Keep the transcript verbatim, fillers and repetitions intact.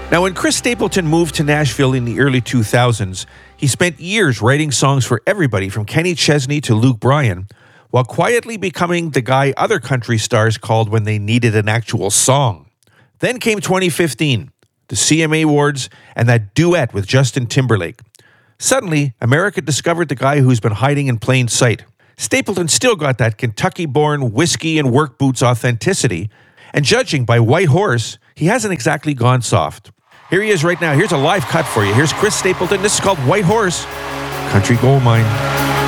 Now, when Chris Stapleton moved to Nashville in the early two thousands, he spent years writing songs for everybody from Kenny Chesney to Luke Bryan, while quietly becoming the guy other country stars called when they needed an actual song. Then came twenty fifteen, the C M A Awards, and that duet with Justin Timberlake. Suddenly, America discovered the guy who's been hiding in plain sight. Stapleton still got that Kentucky-born whiskey and work boots authenticity, and judging by White Horse, he hasn't exactly gone soft. Here he is right now. Here's a live cut for you. Here's Chris Stapleton. This is called White Horse, Country Gold Mine.